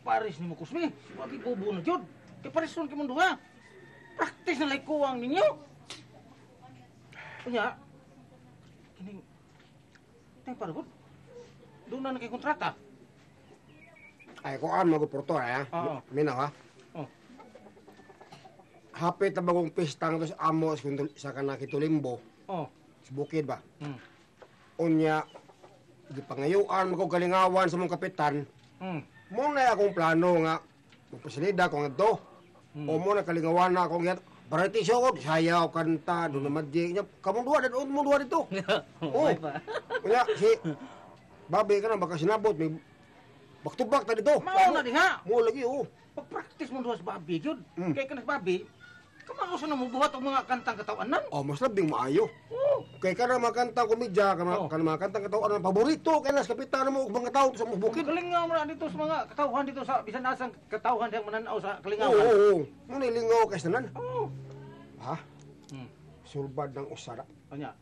paris ni mo kusmi. Wag ibubo na jud. Kay parison kay mong duha. Practice na lay kuwang ninyo. Unya. Kining paragod. Doon na kay kontrata. Ay, kung ano mag-porto, ha? Oo. Minaw, ha? Oh. Hapit na bagong pistang to sa amo sa kanakitulimbo. Oh. Sa bukid ba? Hmm. Unya, di pangayuan, magkalingawan sa mong kapitan. Muna akong plano nga, magpasilida ko nga to. O muna kalingawan na akong yan. Variety show ko, sayaw, kanta, doon na magic niya. Kamong duwa dito. Oo. Unya, si Babi ka na, baka sinabot, may back-to-back na dito. Mao na di nga. Mo lagi, oo. Pag-practice mo duha sa babi, yun. Kaya ka na sa babi, kamao sa namubuhat ang mga kantang katawanan. Oh, mas labing maayo. Oo. Kaya ka na makantang komedya, ka na mga kantang katawan, paborito, kaya na sa kapitan mo, mga tao sa mga bukid. Kalingaw mo na dito sa mga katauhan dito sa bisan asang katauhan diyang mananaw sa Oo, kalingawan. oo. Ano ilingaw kay sanan? Oo. Ha? Sulbad ng usara. Anya.